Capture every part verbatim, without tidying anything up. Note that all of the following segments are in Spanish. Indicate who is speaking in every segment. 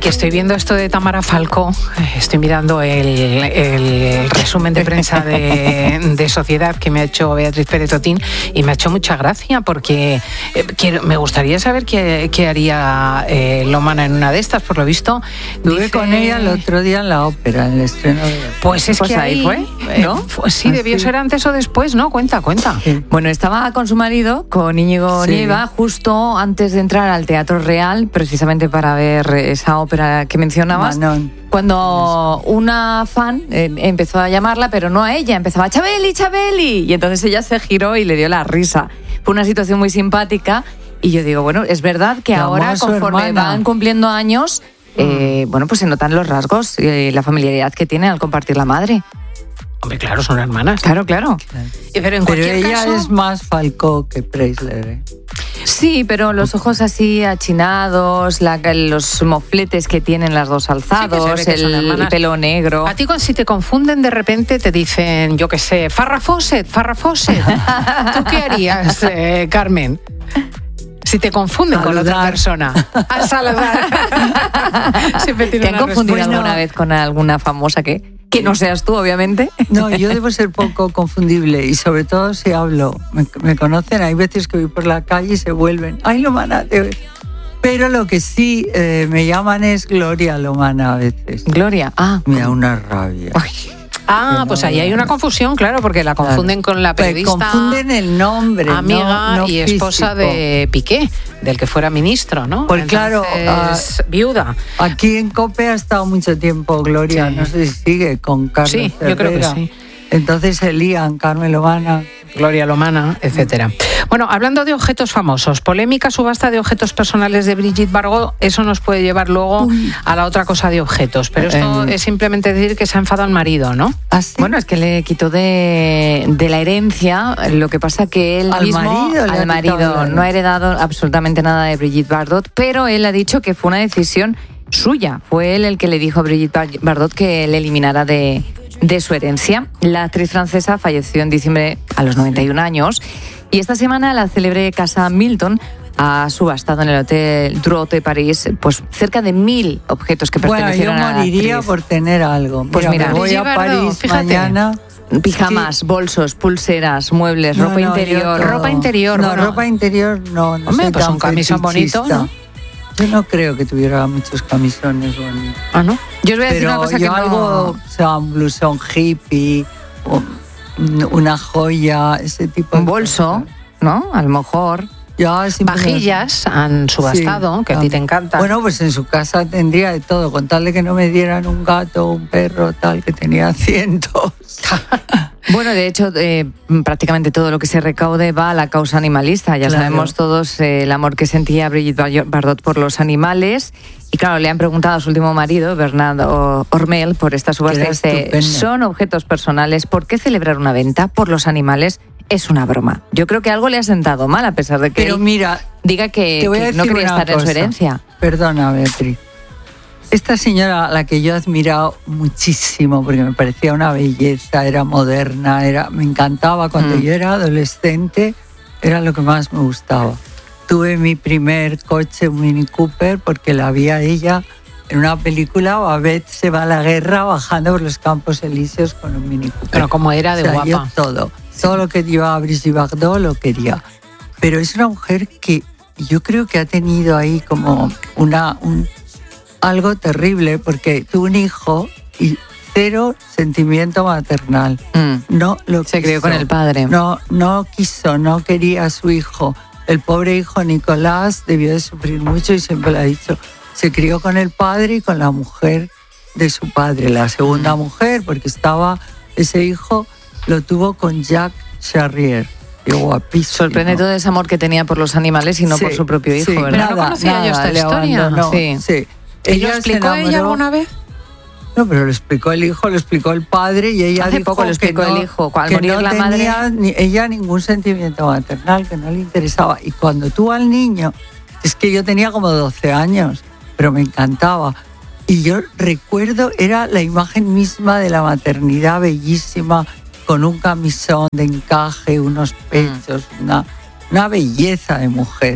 Speaker 1: que estoy viendo esto de Tamara Falcó, estoy mirando el, el resumen de prensa de, de Sociedad que me ha hecho Beatriz Pérez Otín y me ha hecho mucha gracia porque eh, quiero, me gustaría saber qué, qué haría eh, Lomana en una de estas, por lo visto.
Speaker 2: Estuve
Speaker 1: dice,
Speaker 2: con ella el otro día en la ópera, en el estreno de...
Speaker 1: Pues es
Speaker 3: pues
Speaker 1: que
Speaker 3: ahí
Speaker 1: ahí
Speaker 3: fue, ¿no?
Speaker 1: Eh, fue, sí, debió ser antes o después, ¿no? Cuenta, cuenta.
Speaker 2: Sí.
Speaker 3: Bueno, estaba con su marido, con Íñigo
Speaker 2: Sí.
Speaker 3: Nieva, justo antes de entrar al Teatro Real, precisamente para ver esa ópera que mencionabas.
Speaker 2: Manon.
Speaker 3: Cuando una fan eh, empezó a llamarla, pero no a ella, empezaba Chabeli, Chabeli, y entonces ella se giró y le dio la risa. Fue una situación muy simpática y yo digo, bueno, es verdad que
Speaker 2: Llamó
Speaker 3: ahora
Speaker 2: a su
Speaker 3: conforme
Speaker 2: hermana.
Speaker 3: van cumpliendo años, eh, bueno, pues se notan los rasgos y eh, la familiaridad que tienen al compartir la madre.
Speaker 1: Hombre, claro, son hermanas.
Speaker 3: Claro, claro.
Speaker 1: Eh, Pero en
Speaker 2: Pero
Speaker 1: cualquier
Speaker 2: ella
Speaker 1: caso,
Speaker 2: es más Falcó que Preisler, ¿eh?
Speaker 3: Sí, pero los ojos así achinados, la- los mofletes que tienen las dos alzados,
Speaker 1: Sí que se ve que son
Speaker 3: el,
Speaker 1: hermanas.
Speaker 3: pelo negro.
Speaker 1: a ti con- si te confunden de repente te dicen, yo qué sé, Farrah Fawcett, Farrah Fawcett. ¿Tú qué harías, eh, Carmen? Si te confunden con otra
Speaker 2: Saludar.
Speaker 1: persona. A saludar. Siempre tiene
Speaker 3: ¿Te han
Speaker 1: una
Speaker 3: confundido
Speaker 1: respuesta.
Speaker 3: alguna vez con alguna famosa que, que no seas tú, obviamente?
Speaker 2: No, yo debo ser poco confundible y sobre todo si hablo. Me, me conocen, hay veces que voy por la calle y se vuelven. ¡Ay, Lomana! te- Pero lo que sí eh, me llaman es Gloria Lomana a veces.
Speaker 3: Gloria, ah.
Speaker 2: Me da una rabia.
Speaker 1: Ah,
Speaker 2: Que
Speaker 1: pues
Speaker 2: no
Speaker 1: ahí hay
Speaker 2: veas.
Speaker 1: una confusión, claro, porque la confunden
Speaker 2: Claro.
Speaker 1: con la
Speaker 2: Pues
Speaker 1: periodista,
Speaker 2: confunden el nombre,
Speaker 1: amiga
Speaker 2: no- no
Speaker 1: y esposa
Speaker 2: físico.
Speaker 1: de Piqué, del que fuera ministro, ¿no?
Speaker 2: Pues claro,
Speaker 1: Entonces, viuda.
Speaker 2: Aquí en COPE ha estado mucho tiempo Gloria,
Speaker 1: Sí.
Speaker 2: no sé si sigue con Carlos
Speaker 1: Sí, yo creo que
Speaker 2: Herrera.
Speaker 1: sí.
Speaker 2: Entonces se lían, Carmen Lomana.
Speaker 1: Gloria Lomana, etcétera. Bueno, hablando de objetos famosos, polémica subasta de objetos personales de Brigitte Bardot, eso nos puede llevar luego a la otra cosa de objetos, pero esto
Speaker 2: Eh.
Speaker 1: es simplemente decir que se ha enfadado el marido, ¿no?
Speaker 2: ¿Así?
Speaker 3: Bueno, es que le quitó de, de la herencia, lo que pasa que él
Speaker 2: Al
Speaker 3: mismo,
Speaker 2: marido le ha
Speaker 3: al marido,
Speaker 2: quitado la
Speaker 3: no ha heredado absolutamente nada de Brigitte Bardot, pero él ha dicho que fue una decisión suya. Fue él el que le dijo a Brigitte Bardot que le eliminara de, de su herencia. La actriz francesa falleció en diciembre a los noventa y un años y esta semana la célebre casa Milton ha subastado en el Hotel Drouot de París pues cerca de mil objetos que
Speaker 2: Bueno, yo
Speaker 3: pertenecieron a la
Speaker 2: moriría
Speaker 3: actriz.
Speaker 2: por tener algo.
Speaker 3: Pues mira,
Speaker 2: me voy
Speaker 1: Brigitte
Speaker 2: a
Speaker 1: Bardot,
Speaker 2: París
Speaker 1: fíjate.
Speaker 2: mañana.
Speaker 3: Pijamas, bolsos, pulseras, muebles,
Speaker 2: No,
Speaker 3: ropa
Speaker 2: no, yo
Speaker 3: interior.
Speaker 2: todo.
Speaker 1: ropa interior,
Speaker 2: No,
Speaker 1: bueno.
Speaker 2: ropa interior no. no
Speaker 1: Hombre,
Speaker 2: soy
Speaker 1: pues
Speaker 2: tan
Speaker 1: un camisón bonito,
Speaker 2: fetichista.
Speaker 1: ¿no?
Speaker 2: Yo no creo que tuviera muchos camisones bonitos.
Speaker 1: Ah, ¿no?
Speaker 3: Yo os voy a decir
Speaker 2: Pero
Speaker 3: una cosa que
Speaker 2: yo
Speaker 3: no...
Speaker 2: algo, o sea, un blusón hippie, o una joya, ese tipo de
Speaker 3: Un bolso,
Speaker 2: cosas.
Speaker 3: ¿no? A lo mejor.
Speaker 2: Ya, simplemente-
Speaker 1: Vajillas han subastado,
Speaker 2: Sí,
Speaker 1: que a ti te encanta.
Speaker 2: Bueno, pues en su casa tendría de todo, con tal de que no me dieran un gato, un perro, tal, que tenía cientos.
Speaker 3: Bueno, de hecho, eh, prácticamente todo lo que se recaude va a la causa animalista. Ya
Speaker 2: Claro.
Speaker 3: sabemos todos eh, el amor que sentía Brigitte Bardot por los animales. Y claro, le han preguntado a su último marido, Bernard Ormel, por esta subasta.
Speaker 2: Era
Speaker 3: Dice,
Speaker 2: estupendo.
Speaker 3: son objetos personales. ¿Por qué celebrar una venta por los animales? Es una broma. Yo creo que algo le ha sentado mal, a pesar de que
Speaker 2: Pero
Speaker 3: él
Speaker 2: mira,
Speaker 3: diga que,
Speaker 2: te voy a
Speaker 3: que
Speaker 2: decir
Speaker 3: no quería
Speaker 2: una
Speaker 3: estar en su
Speaker 2: cosa.
Speaker 3: herencia.
Speaker 2: Perdona, Beatriz. Esta señora, a la que yo he admirado muchísimo, porque me parecía una belleza, era moderna, era, me encantaba. Cuando
Speaker 3: Mm.
Speaker 2: yo era adolescente, era lo que más me gustaba. Tuve mi primer coche, un Mini Cooper, porque la vi a ella en una película, Babette se va a la guerra bajando por los Campos Elíseos con un Mini Cooper.
Speaker 1: Pero como era de
Speaker 2: O sea,
Speaker 1: guapa.
Speaker 2: yo todo, todo lo que llevaba Brigitte Bardot lo quería. Pero es una mujer que yo creo que ha tenido ahí como una, un, algo terrible, porque tuvo un hijo y cero sentimiento maternal.
Speaker 3: Mm.
Speaker 2: No lo
Speaker 3: Se
Speaker 2: quiso.
Speaker 3: crió con el padre.
Speaker 2: No, no quiso, no quería a su hijo. El pobre hijo Nicolás debió de sufrir mucho y siempre lo ha dicho. Se crió con el padre y con la mujer de su padre, la segunda mujer, porque estaba, ese hijo lo tuvo con Jacques Charrier. Qué guapísimo.
Speaker 3: Sorprende todo ese amor que tenía por los animales y no
Speaker 2: Sí,
Speaker 3: por su propio hijo,
Speaker 2: sí,
Speaker 3: ¿verdad?
Speaker 1: Pero no conocía yo esta
Speaker 2: le
Speaker 1: historia.
Speaker 2: abandonó,
Speaker 3: Sí.
Speaker 2: sí.
Speaker 1: ¿Y lo
Speaker 2: se
Speaker 1: explicó ella
Speaker 2: enamoró-
Speaker 1: alguna vez?
Speaker 2: No, pero lo explicó el hijo, lo explicó el padre y ella
Speaker 3: Hace
Speaker 2: dijo
Speaker 3: poco lo explicó
Speaker 2: que no,
Speaker 3: el hijo, al
Speaker 2: que
Speaker 3: morir
Speaker 2: no
Speaker 3: la
Speaker 2: tenía
Speaker 3: madre.
Speaker 2: ni- ella ningún sentimiento maternal, que no le interesaba. Y cuando tuvo al niño, es que yo tenía como doce años, pero me encantaba. Y yo recuerdo, era la imagen misma de la maternidad bellísima, con un camisón de encaje, unos pechos, una, una belleza de mujer.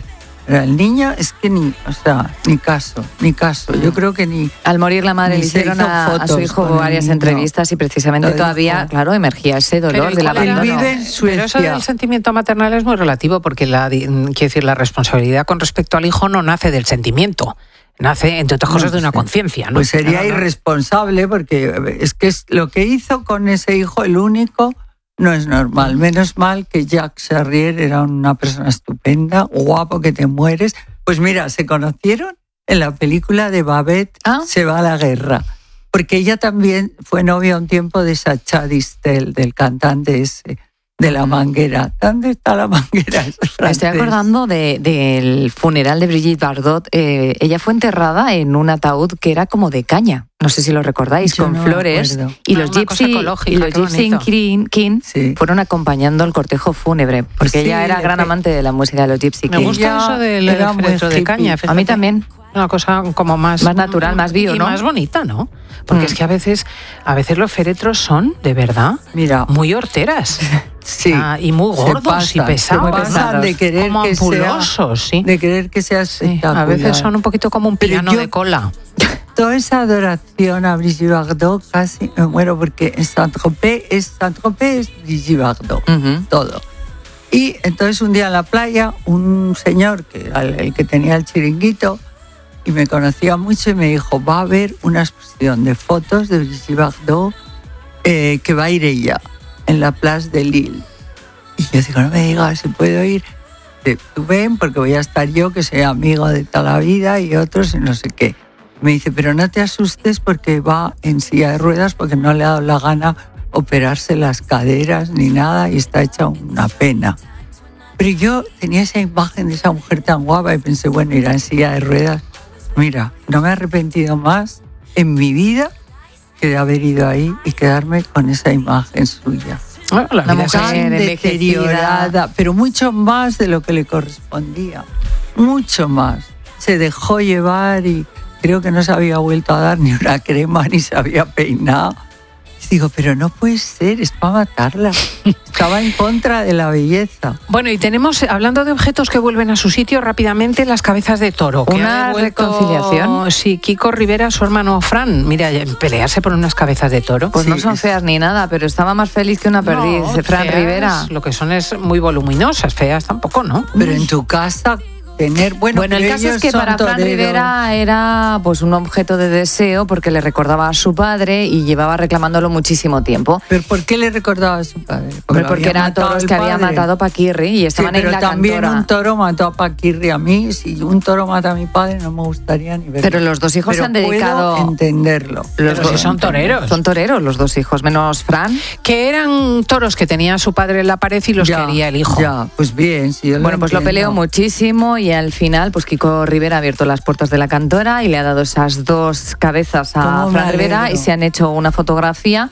Speaker 2: Pero el niño es que ni, o sea, ni caso, ni caso. Yo creo que ni...
Speaker 3: Al morir la madre
Speaker 2: ni
Speaker 3: le
Speaker 2: se
Speaker 3: hicieron
Speaker 2: hizo
Speaker 3: a, a su
Speaker 2: fotos
Speaker 3: hijo
Speaker 2: con
Speaker 3: varias
Speaker 2: el niño.
Speaker 3: entrevistas y precisamente
Speaker 2: Lo
Speaker 3: todavía,
Speaker 2: dijo.
Speaker 3: claro, emergía ese dolor
Speaker 1: Pero, ¿y
Speaker 3: del
Speaker 1: cuál era?
Speaker 3: abandono.
Speaker 2: Vive en
Speaker 1: Pero eso
Speaker 2: Suecia.
Speaker 1: del sentimiento maternal es muy relativo porque la, di- quiero decir, la responsabilidad con respecto al hijo no nace del sentimiento, nace, entre otras cosas, de una conciencia, ¿no?
Speaker 2: Pues sería
Speaker 1: No, no, no.
Speaker 2: irresponsable porque es que es lo que hizo con ese hijo, el único, no es normal. Menos mal que Jacques Charrier era una persona estupenda, guapo que te mueres. Pues mira, se conocieron en la película de Babette,
Speaker 3: ¿Ah?
Speaker 2: Se va a la guerra. Porque ella también fue novia un tiempo de Sacha Distel, del cantante ese, de La Manguera. ¿Dónde está La Manguera? Es
Speaker 3: Me
Speaker 2: francés.
Speaker 3: estoy acordando de- del funeral de Brigitte Bardot. Eh, ella fue enterrada en un ataúd que era como de caña. No sé si lo recordáis,
Speaker 2: Yo
Speaker 3: con
Speaker 2: no me
Speaker 3: flores.
Speaker 2: acuerdo.
Speaker 3: Y
Speaker 1: Ah,
Speaker 3: los
Speaker 1: una cosa
Speaker 3: Gypsy,
Speaker 1: ecológica,
Speaker 3: y los
Speaker 1: qué
Speaker 3: Gypsy
Speaker 1: bonito.
Speaker 3: King, King
Speaker 2: Sí.
Speaker 3: fueron acompañando el cortejo fúnebre, porque
Speaker 2: Sí,
Speaker 3: ella era
Speaker 2: le
Speaker 3: gran
Speaker 2: pe-
Speaker 3: amante de la música de los Gypsy
Speaker 1: Me
Speaker 3: King.
Speaker 1: gusta
Speaker 2: Ella
Speaker 1: eso del
Speaker 2: era muy
Speaker 1: féretro de
Speaker 2: hippie.
Speaker 1: caña.
Speaker 3: A mí
Speaker 1: fíjate.
Speaker 3: también.
Speaker 1: Una cosa como más...
Speaker 3: Más natural, más bio,
Speaker 1: y
Speaker 3: ¿no?
Speaker 1: más bonita, ¿no? Porque
Speaker 3: Mm.
Speaker 1: es que a veces, a veces los féretros son, de verdad,
Speaker 2: Mira,
Speaker 1: muy horteras.
Speaker 2: sí.
Speaker 1: Ah, y muy
Speaker 2: Se
Speaker 1: gordos
Speaker 2: pasan,
Speaker 1: y pesados.
Speaker 2: se pasan
Speaker 3: pesados.
Speaker 2: de querer
Speaker 1: como
Speaker 2: que sea,
Speaker 1: ampulosos, sí.
Speaker 2: de querer que sea
Speaker 1: Sí,
Speaker 2: espectacular.
Speaker 1: a veces son un poquito como un
Speaker 2: Pero
Speaker 1: piano
Speaker 2: yo-
Speaker 1: de cola.
Speaker 2: Toda esa adoración a Brigitte Bardot casi me muero porque en Saint-Tropez es Saint-Tropez es Brigitte Bardot,
Speaker 3: Ujú.
Speaker 2: todo. Y entonces un día en la playa un señor que era el, el que tenía el chiringuito y me conocía mucho y me dijo, va a haber una exposición de fotos de Brigitte Bardot eh, que va a ir ella en la Place de Lille. Y yo digo, no me digas si puedo ir. Dice, tú ven porque voy a estar yo que soy amigo de toda la vida y otros y no sé qué. Me dice, pero no te asustes porque va en silla de ruedas porque no le ha dado la gana operarse las caderas ni nada y está hecha una pena. Pero yo tenía esa imagen de esa mujer tan guapa y pensé, bueno, irá en silla de ruedas. Mira, no me he arrepentido más en mi vida que de haber ido ahí y quedarme con esa imagen suya.
Speaker 1: Bueno, la
Speaker 3: Una
Speaker 1: vida es
Speaker 3: mujer
Speaker 1: así.
Speaker 2: Tan
Speaker 3: envejecida.
Speaker 2: deteriorada, pero mucho más de lo que le correspondía. Mucho más. Se dejó llevar y creo que no se había vuelto a dar ni una crema ni se había peinado. Y digo, pero no puede ser, es para matarla. Estaba en contra de la belleza.
Speaker 1: Bueno, y tenemos, hablando de objetos que vuelven a su sitio rápidamente, las cabezas de toro. que
Speaker 3: ¿Una
Speaker 1: ha devuelto-
Speaker 3: reconciliación?
Speaker 1: Sí, Kiko Rivera, su hermano Fran. Mira, pelearse por unas cabezas de toro.
Speaker 3: Pues
Speaker 2: Sí,
Speaker 3: no son
Speaker 2: es-
Speaker 3: feas ni nada, pero estaba más feliz que una perdiz.
Speaker 1: No,
Speaker 3: Fran
Speaker 1: feas,
Speaker 3: Rivera.
Speaker 1: Lo que son es muy voluminosas, feas tampoco, ¿no?
Speaker 2: Pero en tu casa tener... Bueno,
Speaker 3: Bueno, el
Speaker 2: pero
Speaker 3: caso es
Speaker 2: ellos
Speaker 3: que
Speaker 2: son
Speaker 3: para Fran
Speaker 2: toreros.
Speaker 3: Rivera era pues un objeto de deseo porque le recordaba a su padre y llevaba reclamándolo muchísimo tiempo.
Speaker 2: ¿Pero por qué le recordaba a su padre?
Speaker 3: Hombre,
Speaker 2: lo
Speaker 3: porque
Speaker 2: había
Speaker 3: eran
Speaker 2: matado
Speaker 3: toros
Speaker 2: el
Speaker 3: que había
Speaker 2: padre.
Speaker 3: matado Paquirri y
Speaker 2: Sí,
Speaker 3: estaban
Speaker 2: pero
Speaker 3: en la
Speaker 2: también
Speaker 3: cantora.
Speaker 2: un toro mató a Paquirri a mí. Si un toro mata a mi padre, no me gustaría ni verlo.
Speaker 3: Pero los dos hijos
Speaker 2: Pero
Speaker 3: se han dedicado...
Speaker 2: puedo entenderlo.
Speaker 3: Los
Speaker 1: Pero
Speaker 3: dos-
Speaker 1: si son toreros.
Speaker 3: Son toreros los dos hijos, menos Fran.
Speaker 1: Que eran toros que tenía su padre en la pared y los
Speaker 2: Ya,
Speaker 1: quería el hijo.
Speaker 2: Ya, pues bien. Si yo
Speaker 3: Bueno, pues lo
Speaker 2: entiendo.
Speaker 3: peleó muchísimo y al final, pues Kiko Rivera ha abierto las puertas de la cantora y le ha dado esas dos cabezas a
Speaker 2: Cómo me
Speaker 3: Fran Rivera
Speaker 2: alegro.
Speaker 3: y se han hecho una fotografía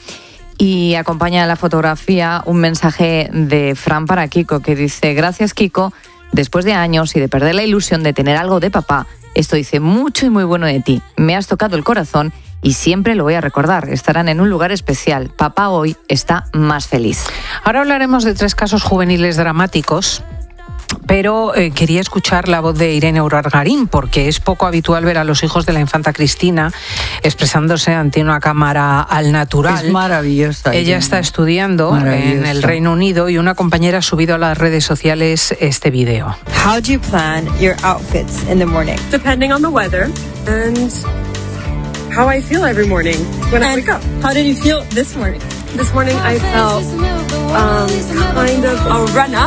Speaker 3: y acompaña a la fotografía un mensaje de Fran para Kiko que dice: gracias Kiko, después de años y de perder la ilusión de tener algo de papá, esto dice mucho y muy bueno de ti. Me has tocado el corazón y siempre lo voy a recordar. Estarán en un lugar especial. Papá hoy está más feliz.
Speaker 1: Ahora hablaremos de tres casos juveniles dramáticos. Pero eh, quería escuchar la voz de Irene Urargarín, porque es poco habitual ver a los hijos de la infanta Cristina expresándose ante una cámara al natural.
Speaker 2: Es maravillosa.
Speaker 1: Ella
Speaker 2: Irene.
Speaker 1: está estudiando
Speaker 2: Maravillosa.
Speaker 1: en el Reino Unido y una compañera ha subido a las redes sociales este video.
Speaker 4: How do you plan your outfits in the morning?
Speaker 5: Depending on the weather and how I feel every morning when I wake up.
Speaker 4: How did you feel this morning?
Speaker 5: This morning I felt um, kind of a runner.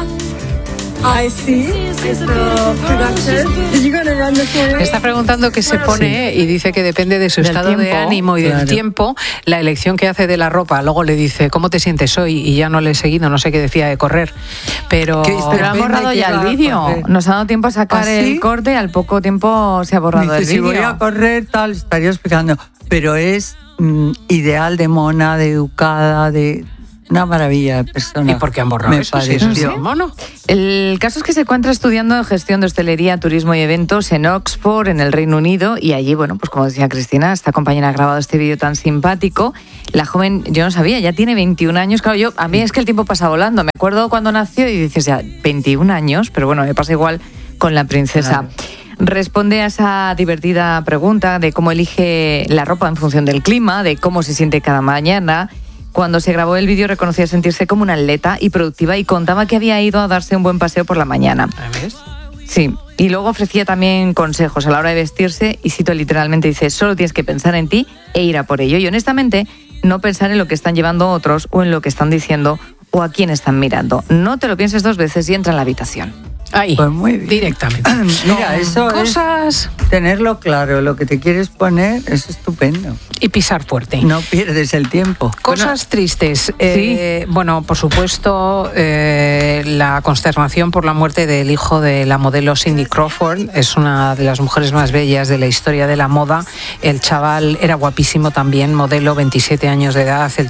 Speaker 5: I see. I feel productive.
Speaker 4: Did you go to run this morning?
Speaker 1: Está preguntando qué se pone y dice que depende de su
Speaker 3: Del
Speaker 1: estado de
Speaker 3: tiempo.
Speaker 1: ánimo y del
Speaker 2: Claro.
Speaker 1: tiempo, la elección que hace de la ropa. Luego le dice, ¿cómo te sientes hoy? Y ya no le he seguido, no sé qué decía de correr. Pero...
Speaker 2: ¿Qué?
Speaker 3: Pero han
Speaker 2: Depende
Speaker 3: borrado
Speaker 2: que
Speaker 3: ya
Speaker 2: va
Speaker 3: el
Speaker 2: a
Speaker 3: vídeo.
Speaker 2: correr.
Speaker 3: Nos ha dado tiempo a sacar
Speaker 2: ¿Ah, sí?
Speaker 3: el corte y al poco tiempo se ha borrado
Speaker 2: Dice,
Speaker 3: el
Speaker 2: si
Speaker 3: vídeo.
Speaker 2: voy a correr, tal, estaría explicando. Pero es mm, ideal de mona, de educada, de una maravilla de persona.
Speaker 1: ¿Y por qué han borrado
Speaker 2: Me
Speaker 1: eso? Si eso
Speaker 2: pareció.
Speaker 1: es mono.
Speaker 3: El caso es que se encuentra estudiando gestión de hostelería, turismo y eventos en Oxford, en el Reino Unido, y allí, bueno, pues como decía Cristina, esta compañera ha grabado este vídeo tan simpático. La joven, yo no sabía, ya tiene veintiún años. Claro, yo, a mí es que el tiempo pasa volando. Me acuerdo cuando nació y dices ya, veintiún años, pero bueno, me pasa igual con la princesa.
Speaker 2: Claro.
Speaker 3: Responde a esa divertida pregunta de cómo elige la ropa en función del clima, de cómo se siente cada mañana. Cuando se grabó el vídeo reconocía sentirse como una atleta y productiva y contaba que había ido a darse un buen paseo por la mañana.
Speaker 1: ¿Ves?
Speaker 3: Sí, y luego ofrecía también consejos a la hora de vestirse y cito literalmente, dice, solo tienes que pensar en ti e ir a por ello. Y honestamente, no pensar en lo que están llevando otros o en lo que están diciendo o a quién están mirando. No te lo pienses dos veces y entra en la habitación.
Speaker 1: Ahí,
Speaker 2: Pues muy bien.
Speaker 1: directamente.
Speaker 2: Mira, eso
Speaker 1: Cosas
Speaker 2: es tenerlo claro, lo que te quieres poner es estupendo.
Speaker 1: y pisar fuerte.
Speaker 2: No pierdes el tiempo.
Speaker 1: Cosas tristes. Eh, bueno, por supuesto, eh, la consternación por la muerte del hijo de la modelo Cindy Crawford. Es una de las mujeres más bellas de la historia de la moda. El chaval era guapísimo también, modelo, veintisiete años de edad, el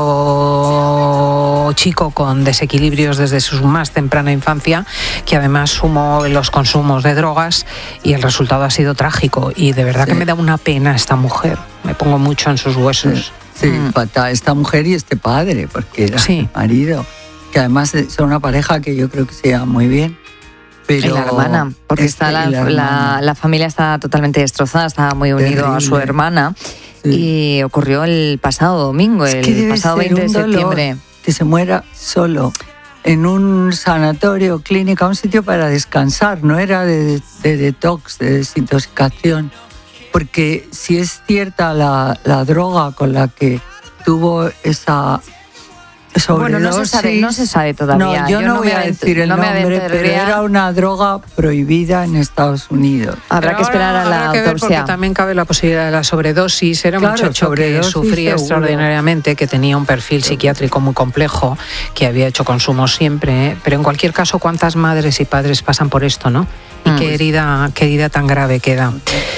Speaker 1: típico chico con desequilibrios desde su más temprana infancia, que además sumó los consumos de drogas y el resultado ha sido trágico. Y de verdad
Speaker 2: Sí.
Speaker 1: que me da una pena esta mujer. Me pongo mucho en sus huesos.
Speaker 2: Sí,
Speaker 3: Mm.
Speaker 2: fatal. Esta mujer y este padre, porque era
Speaker 1: Sí.
Speaker 2: el marido, que además son una pareja que yo creo que se lleva muy bien. Pero
Speaker 3: Y la hermana, porque
Speaker 2: este
Speaker 3: está la,
Speaker 2: y la
Speaker 3: la,
Speaker 2: hermana.
Speaker 3: la familia está totalmente destrozada, estaba muy unido a su
Speaker 2: Terrible.
Speaker 3: hermana.
Speaker 2: Sí.
Speaker 3: Y ocurrió el pasado domingo,
Speaker 2: Es
Speaker 3: el
Speaker 2: que debe
Speaker 3: pasado
Speaker 2: ser
Speaker 3: veinte de
Speaker 2: un dolor
Speaker 3: septiembre.
Speaker 2: que se muera solo en un sanatorio, clínica, un sitio para descansar, no era de, de detox, de desintoxicación. Porque si es cierta la, la droga con la que tuvo esa
Speaker 3: Bueno, no se sabe,
Speaker 2: sobredosis,
Speaker 3: no se sabe todavía.
Speaker 2: No, yo, no voy
Speaker 3: me
Speaker 2: a
Speaker 3: avent-
Speaker 2: decir el
Speaker 3: no me
Speaker 2: nombre, pero
Speaker 3: aventuraría.
Speaker 2: era una droga prohibida en Estados Unidos.
Speaker 3: Habrá
Speaker 1: Pero
Speaker 3: que esperar
Speaker 1: ahora
Speaker 3: a la
Speaker 1: habrá que ver
Speaker 3: autopsia.
Speaker 1: porque también cabe la posibilidad de la sobredosis. Era un
Speaker 2: Claro,
Speaker 1: muchacho que
Speaker 2: sobredosis
Speaker 1: sufría
Speaker 2: seguro.
Speaker 1: extraordinariamente, que tenía un perfil psiquiátrico muy complejo, que había hecho consumo siempre. ¿eh? Pero en cualquier caso, ¿cuántas madres y padres pasan por esto, no? Y
Speaker 3: Mm.
Speaker 1: qué herida, qué herida tan grave queda.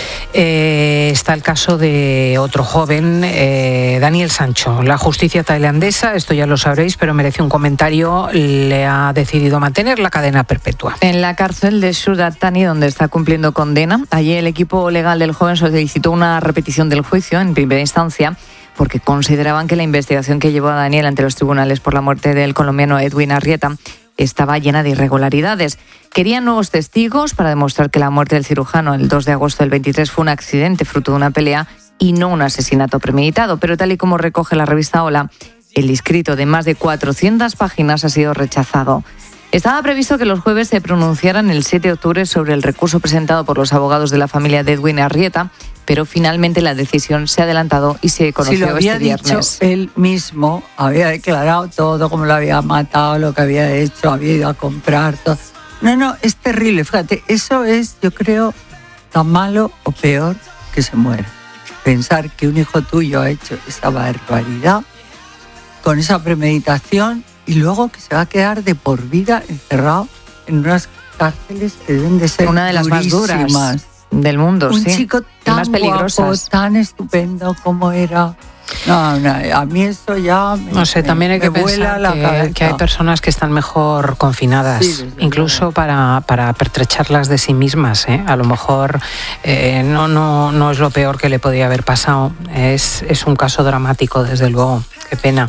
Speaker 1: Eh, está el caso de otro joven, eh, Daniel Sancho. La justicia tailandesa, esto ya lo sabréis, pero merece un comentario, le ha decidido mantener la cadena perpetua.
Speaker 3: En la cárcel de Surat Thani, donde está cumpliendo condena, allí el equipo legal del joven solicitó una repetición del juicio en primera instancia porque consideraban que la investigación que llevó a Daniel ante los tribunales por la muerte del colombiano Edwin Arrieta estaba llena de irregularidades. Querían nuevos testigos para demostrar que la muerte del cirujano el dos de agosto del veintitrés fue un accidente fruto de una pelea y no un asesinato premeditado. Pero tal y como recoge la revista Hola, el escrito de más de cuatrocientas páginas ha sido rechazado. Estaba previsto que los jueves se pronunciaran el siete de octubre sobre el recurso presentado por los abogados de la familia de Edwin Arrieta, pero finalmente la decisión se ha adelantado y se conoció
Speaker 2: Si lo había
Speaker 3: este
Speaker 2: dicho
Speaker 3: viernes.
Speaker 2: él mismo, había declarado todo, cómo lo había matado, lo que había hecho, había ido a comprar todo. No, no, es terrible. Fíjate, eso es, yo creo, tan malo o peor que se muera. Pensar que un hijo tuyo ha hecho esa barbaridad con esa premeditación y luego que se va a quedar de por vida encerrado en unas cárceles que deben de ser
Speaker 3: Una de las más duras
Speaker 2: durísimas.
Speaker 3: del mundo,
Speaker 2: Un
Speaker 3: sí.
Speaker 2: chico
Speaker 3: Y
Speaker 2: tan
Speaker 3: más
Speaker 2: guapo,
Speaker 3: peligrosas.
Speaker 2: tan estupendo como era. No, no, a mí eso ya me,
Speaker 1: No sé,
Speaker 2: me-
Speaker 1: también hay
Speaker 2: me
Speaker 1: que
Speaker 2: vuela
Speaker 1: pensar
Speaker 2: la
Speaker 1: que,
Speaker 2: cabeza.
Speaker 1: que hay personas que están mejor confinadas,
Speaker 2: Sí, desde
Speaker 1: incluso
Speaker 2: luego.
Speaker 1: para, para pertrecharlas de sí mismas. ¿eh? A lo mejor eh, no, no, no es lo peor que le podía haber pasado. Es, es un caso dramático, desde luego. Qué pena.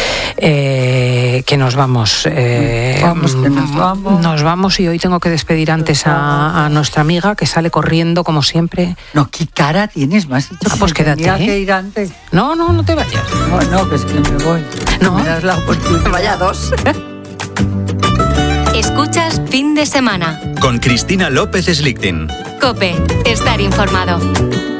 Speaker 1: Eh, que nos vamos. eh,
Speaker 2: Vamos, que nos vamos.
Speaker 1: Nos vamos y hoy tengo que despedir antes a, a nuestra amiga que sale corriendo como siempre.
Speaker 2: No, ¿qué cara tienes? Me has dicho
Speaker 1: Ah,
Speaker 2: que
Speaker 1: pues
Speaker 2: me
Speaker 1: quédate,
Speaker 2: tenía
Speaker 1: ¿eh?
Speaker 2: que ir antes.
Speaker 1: No, no, no te vayas.
Speaker 2: No, no, que es que me voy.
Speaker 1: No.
Speaker 2: Me das la oportunidad.
Speaker 3: Vaya dos.
Speaker 6: Escuchas Fin de Semana.
Speaker 7: Con Cristina López Slichting.
Speaker 6: COPE. Estar informado.